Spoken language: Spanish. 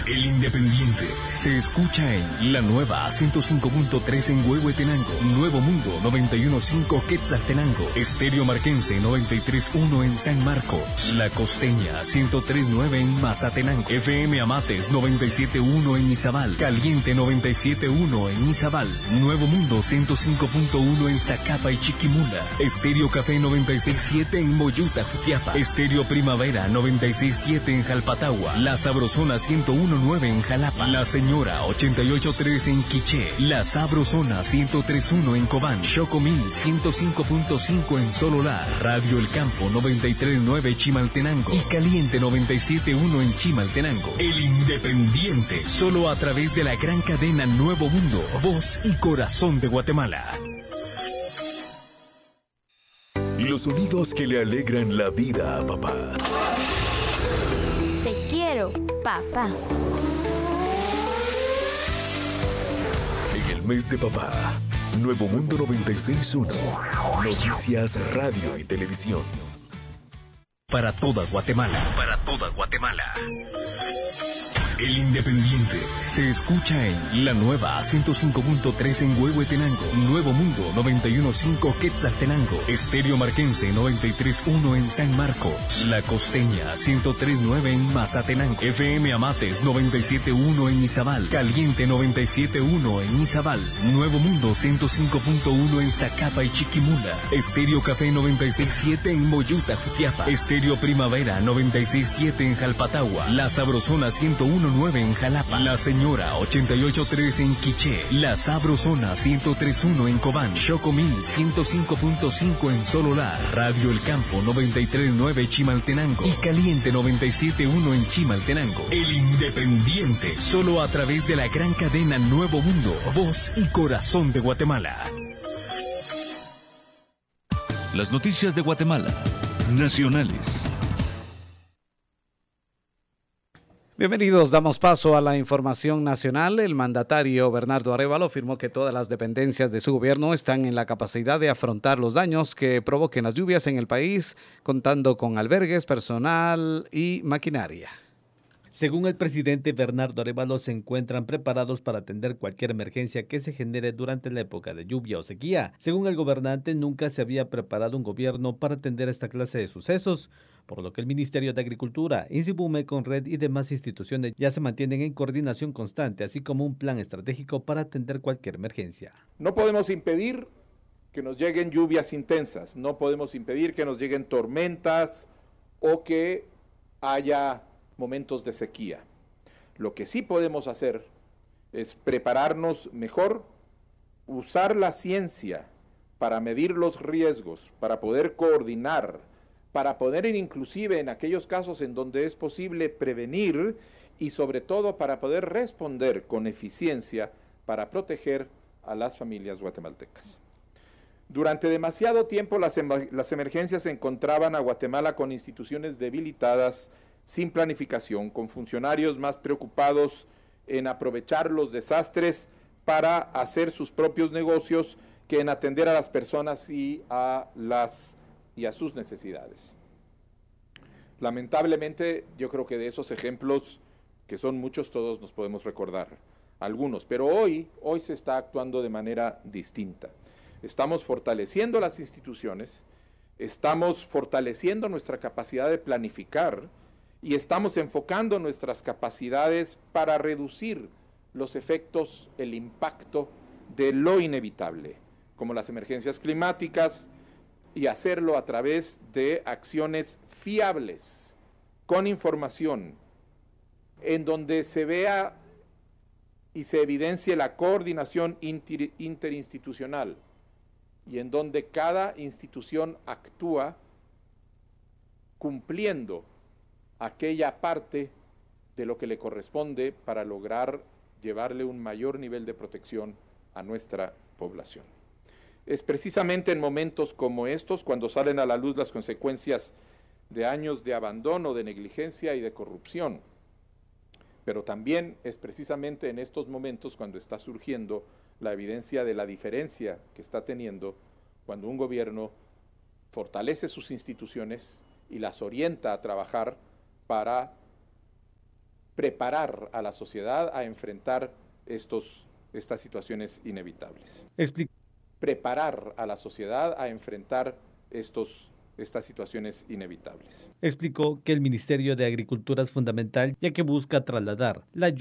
El Independiente se escucha en La Nueva 105.3 en Huehuetenango, Nuevo Mundo 91.5 Quetzaltenango, Estéreo Marquense 93.1 en San Marcos, La Costeña 103.9 en Mazatenango, FM Amates 97.1 en Izabal, Caliente 97.1 en Izabal, Nuevo Mundo 105.1 en Zacapa y Chiquimula, Estéreo Café 96.7 en Moyuta, Jutiapa, Estéreo Primavera 96.7 en Jalpatagua, La Sabrosona 101.9 en Jalapa, La Señora 88.3 en Quiché, La Sabrosona 103.1 en Cobán, Chocomil 105.5 en Sololá, Radio El Campo 93.9 Chimaltenango y Caliente 97.1 en Chimaltenango. El Independiente, solo a través de la gran cadena Nuevo Mundo, voz y corazón de Guatemala. Los sonidos que le alegran la vida a papá. Te quiero, papá. En el mes de papá, Nuevo Mundo 96.1, noticias, radio y televisión. Para toda Guatemala. Para toda Guatemala. El Independiente se escucha en La Nueva 105.3 en Huehuetenango, Nuevo Mundo 91.5 Quetzaltenango, Estéreo Marquense 93.1 en San Marcos, La Costeña 103.9 en Mazatenango, FM Amates 97.1 en Izabal, Caliente 97.1 en Izabal, Nuevo Mundo 105.1 en Zacapa y Chiquimula, Estéreo Café 96.7 en Moyuta, Jutiapa, Estéreo Primavera 96.7 en Jalpatagua, La Sabrosona 101.9 en Jalapa, La Señora 88.3 en Quiché, La Sabrosona 103.1 en Cobán, Chocomil 105.5 en Sololá, Radio El Campo 93.9 Chimaltenango y Caliente 97.1 en Chimaltenango. El Independiente, solo a través de la gran cadena Nuevo Mundo, voz y corazón de Guatemala. Las noticias de Guatemala, nacionales. Bienvenidos, damos paso a la información nacional. El mandatario Bernardo Arévalo afirmó que todas las dependencias de su gobierno están en la capacidad de afrontar los daños que provoquen las lluvias en el país, contando con albergues, personal y maquinaria. Según el presidente Bernardo Arévalo, se encuentran preparados para atender cualquier emergencia que se genere durante la época de lluvia o sequía. Según el gobernante, nunca se había preparado un gobierno para atender esta clase de sucesos, por lo que el Ministerio de Agricultura, Insibume, Conred y demás instituciones ya se mantienen en coordinación constante, así como un plan estratégico para atender cualquier emergencia. No podemos impedir que nos lleguen lluvias intensas, no podemos impedir que nos lleguen tormentas o que haya momentos de sequía. Lo que sí podemos hacer es prepararnos mejor, usar la ciencia para medir los riesgos, para poder coordinar, para poder inclusive en aquellos casos en donde es posible prevenir y sobre todo para poder responder con eficiencia para proteger a las familias guatemaltecas. Durante demasiado tiempo las emergencias encontraban a Guatemala con instituciones debilitadas, sin planificación, con funcionarios más preocupados en aprovechar los desastres para hacer sus propios negocios que en atender a las personas y a sus necesidades. Lamentablemente, yo creo que de esos ejemplos, que son muchos, todos nos podemos recordar algunos, pero hoy se está actuando de manera distinta. Estamos fortaleciendo las instituciones, estamos fortaleciendo nuestra capacidad de planificar y estamos enfocando nuestras capacidades para reducir los efectos, el impacto de lo inevitable, como las emergencias climáticas, y hacerlo a través de acciones fiables, con información, en donde se vea y se evidencie la coordinación interinstitucional y en donde cada institución actúa cumpliendo aquella parte de lo que le corresponde para lograr llevarle un mayor nivel de protección a nuestra población. Es precisamente en momentos como estos cuando salen a la luz las consecuencias de años de abandono, de negligencia y de corrupción. Pero también es precisamente en estos momentos cuando está surgiendo la evidencia de la diferencia que está teniendo cuando un gobierno fortalece sus instituciones y las orienta a trabajar para preparar a la sociedad a enfrentar estas situaciones inevitables. Preparar a la sociedad a enfrentar estas situaciones inevitables. Explicó que el Ministerio de Agricultura es fundamental, ya que busca trasladar la